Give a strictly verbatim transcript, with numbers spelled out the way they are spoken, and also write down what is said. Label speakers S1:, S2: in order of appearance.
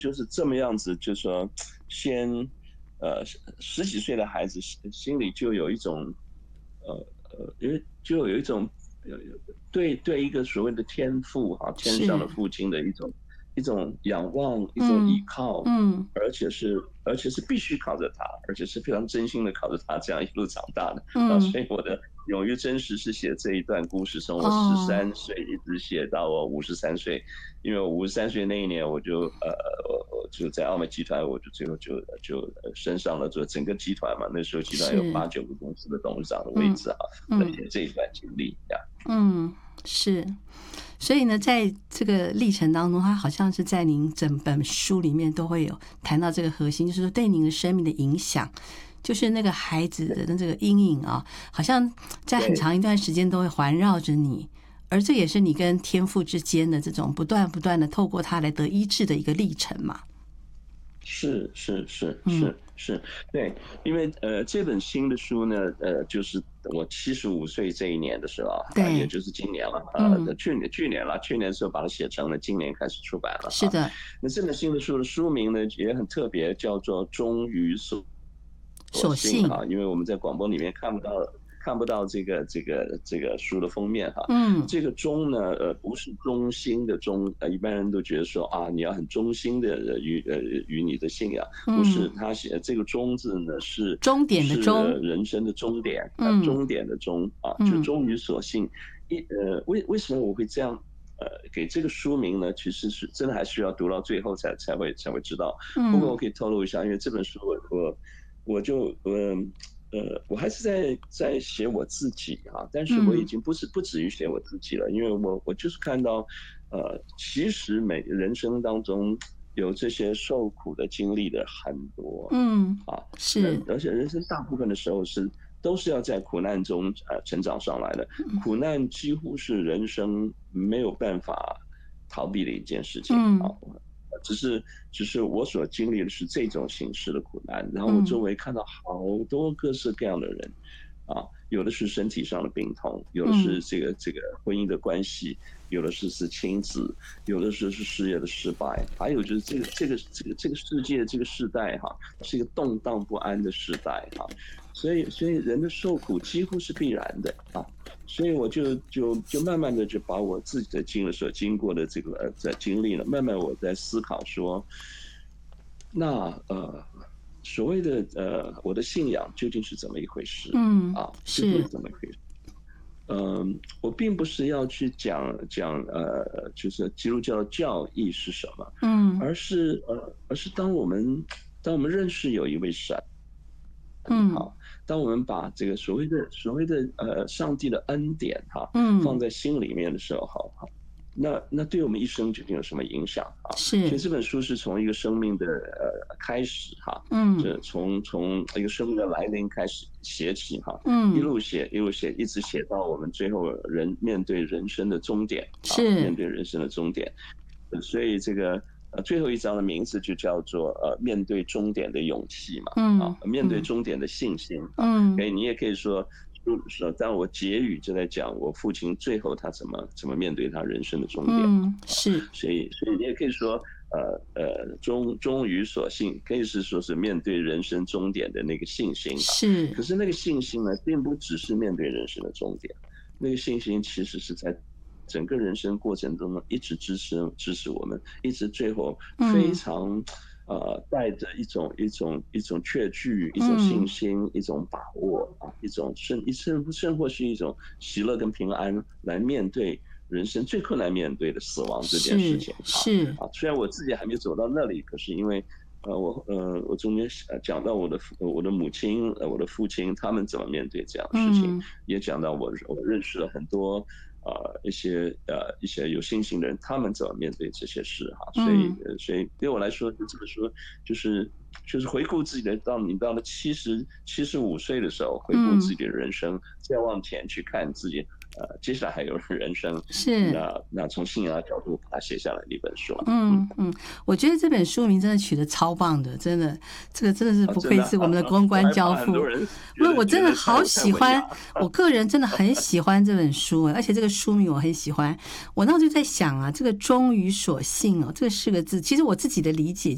S1: 就是这么样子，就是说先呃十几岁的孩子心里就有一种呃呃，因为就有一种呃对对一个所谓的天父哈、啊、天上的
S2: 是，
S1: 父亲的一种一种仰望，一种依
S2: 嗯
S1: 靠，
S2: 嗯
S1: 而且是而且是必须靠着他，而且是非常真心的靠着他这样一路长大的啊。所
S2: 嗯，
S1: 以我的勇于真实是写这一段故事，从我十
S2: 哦，
S1: 三岁一直写到我五十三岁，因为我五十三岁那一年我就呃我我就在奥美集团，我就最后就就升上了做整个集团嘛，那时候集团有
S2: 是，
S1: 八九个公司的董事长的位
S2: 嗯
S1: 置啊，来
S2: 嗯
S1: 写这一段经历呀。
S2: 嗯，是。所以呢，在这个历程当中，它好像是在您整本书里面都会有谈到这个核心，就是说对您的生命的影响，就是那个孩子的这个阴影啊，好像在很
S1: 对，
S2: 长一段时间都会环绕着你，而这也是你跟天父之间的这种不断不断的透过它来得医治的一个历程嘛。
S1: 是是是
S2: 嗯，
S1: 是是，对，因为呃这本新的书呢，呃就是我七十五岁这一年的时候啊，也
S2: 对，
S1: 就是今年了，
S2: 嗯，
S1: 呃去年去年了，去年的时候把它写成了，今年开始出版了哈。
S2: 是的，
S1: 那这本新的书的书名呢也很特别，叫做《忠于所所
S2: 所
S1: 幸》
S2: 幸，
S1: 哈，因为我们在广播里面看不到看不到这个这个这个书的封面哈。
S2: 嗯
S1: 这个忠呢，呃，不是忠心的忠，呃，一般人都觉得说啊，你要很忠心的于呃于你的信仰，不是。
S2: 嗯，
S1: 他写这个忠字呢，是
S2: 终点的
S1: 是呃
S2: 终，
S1: 人生的终点啊，
S2: 嗯
S1: 终点的终啊，就
S2: 嗯
S1: 忠于所信。一呃，为为什么我会这样？呃，给这个书名呢，其实是真的还需要读到最后才才会才会知道。不过我
S2: 嗯
S1: 可以透露一下，因为这本书我我我就呃呃，我还是在在写我自己啊，但是我已
S2: 嗯
S1: 经不是不止于写我自己了，因为我我就是看到，呃，其实每人生当中有这些受苦的经历的很多
S2: 嗯，
S1: 啊，人
S2: 是，
S1: 而且人生大部分的时候是都是要在苦难中呃成长上来的，苦难几乎是人生没有办法逃避的一件事情啊。
S2: 嗯
S1: 只是只是我所经历的是这种形式的苦难，然后我周
S2: 嗯
S1: 围看到好多各式各样的人，啊，有的是身体上的病痛，有的是
S2: 嗯
S1: 这个这个婚姻的关系，有的是是亲子，有的是是事业的失败，还有就是这个这个这个这个世界这个时代哈，是一个动荡不安的时代哈，所以所以人的受苦几乎是必然的啊。所以我就就就慢慢的就把我自己的经历所经过的这个呃在经历了，慢慢我在思考说，那呃所谓的呃我的信仰究竟是怎么一回事
S2: 嗯，
S1: 啊？究竟是
S2: 是，
S1: 怎么一回事？嗯，我并不是要去讲讲呃，就是基督教的教义是什么，
S2: 嗯
S1: 而是呃，而是当我们当我们认识有一位神，
S2: 嗯
S1: 好，当我们把这个所谓的所谓的呃上帝的恩典哈放
S2: 嗯，
S1: 在心里面的时候，好好，那那对我们一生究竟有什么影响啊？所以
S2: 是，
S1: 这本书是从一个生命的呃开始哈，
S2: 嗯
S1: 这从从一个生命的来临开始写起哈，一
S2: 嗯，
S1: 路写一路写，一直写到我们最后人面对人生的终点啊，面
S2: 是，
S1: 对人生的终点。呃所以这个呃最后一章的名字就叫做呃面对终点的勇气嘛，啊，
S2: 嗯
S1: 面对
S2: 嗯
S1: 终点的信心啊，可
S2: 嗯
S1: 以你也可以说。说，当我结语就在讲我父亲最后他怎么怎么面对他人生的终点
S2: 嗯，
S1: 啊，
S2: 是
S1: 所以所以你也可以说，呃呃，忠忠于所信，可以是说是面对人生终点的那个信心啊。
S2: 是，
S1: 可是那个信心呢，并不只是面对人生的终点，那个信心其实是在整个人生过程中呢，一直支持支持我们，一直最后非
S2: 嗯
S1: 常呃带着一种一种一种确据、一种信
S2: 嗯，
S1: 心、一种把握啊，一种甚甚甚或是一种喜乐跟平安来面对人生最困难面对的死亡这件事
S2: 是
S1: 情啊
S2: 是，
S1: 啊，虽然我自己还没走到那里，可是因为。呃，我呃，我中间讲到我的我的母亲，呃，我的父亲，他们怎么面对这样的事情，
S2: 嗯
S1: 也讲到我我认识了很多呃一些呃一些有信心的人，他们怎么面对这些事哈。所以
S2: 嗯
S1: 呃所以对我来说，这本书就是就是回顾自己的，到你到了七十七十五岁的时候，回顾自己
S2: 嗯，
S1: 的人生，再往前去看自己呃接下来还有人生，
S2: 是。
S1: 那那从信仰的角度把它写下来的一本书。嗯，
S2: 嗯嗯，我觉得这本书名真的取得超棒的，真的，这个真的是
S1: 啊，
S2: 不
S1: 真的、啊，
S2: 愧是我们的公
S1: 我
S2: 关
S1: 还怕很多
S2: 教父。
S1: 人
S2: 因为我
S1: 觉得觉
S2: 真的好
S1: 得太太
S2: 喜欢，
S1: 文雅。
S2: 我个人真的很喜欢这本书，而且这个书名我很喜欢。我那时候就在想啊，这个“忠于所信”哦，这四个字，其实我自己的理解